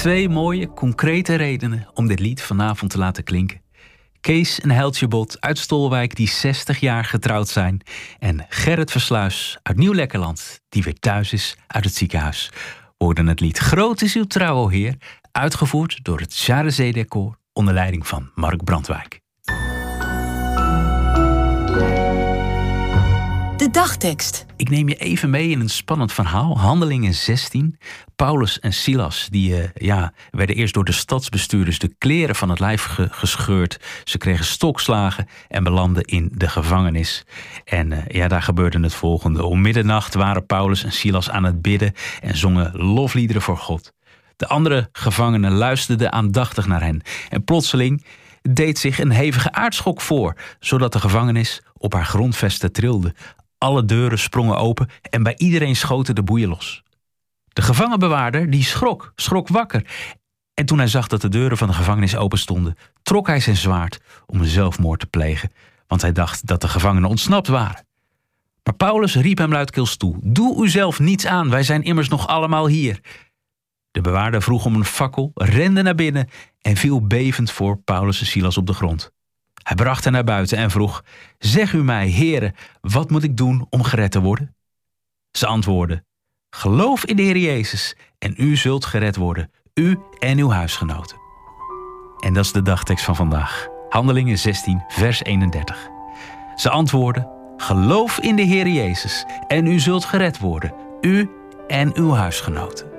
2 mooie, concrete redenen om dit lied vanavond te laten klinken. Kees en Heltje Bot uit Stolwijk die 60 jaar getrouwd zijn. En Gerrit Versluis uit Nieuw-Lekkerland die weer thuis is uit het ziekenhuis. Hoorden het lied Groot is uw trouw, o Heer, uitgevoerd door het Charezee-decor onder leiding van Mark Brandwijk. De dagtekst. Ik neem je even mee in een spannend verhaal. Handelingen 16. Paulus en Silas die werden eerst door de stadsbestuurders de kleren van het lijf gescheurd. Ze kregen stokslagen en belanden in de gevangenis. En daar gebeurde het volgende. Om middernacht waren Paulus en Silas aan het bidden en zongen lofliederen voor God. De andere gevangenen luisterden aandachtig naar hen. En plotseling deed zich een hevige aardschok voor, zodat de gevangenis op haar grondvesten trilde. Alle deuren sprongen open en bij iedereen schoten de boeien los. De gevangenbewaarder die schrok wakker. En toen hij zag dat de deuren van de gevangenis open stonden, trok hij zijn zwaard om zelfmoord te plegen, want hij dacht dat de gevangenen ontsnapt waren. Maar Paulus riep hem luidkeels toe: "Doe uzelf niets aan, wij zijn immers nog allemaal hier." De bewaarder vroeg om een fakkel, rende naar binnen en viel bevend voor Paulus en Silas op de grond. Hij bracht hen naar buiten en vroeg: "Zeg u mij, heren, wat moet ik doen om gered te worden?" Ze antwoordden: "Geloof in de Heer Jezus en u zult gered worden, u en uw huisgenoten." En dat is de dagtekst van vandaag. Handelingen 16, vers 31. Ze antwoordden: "Geloof in de Heer Jezus en u zult gered worden, u en uw huisgenoten."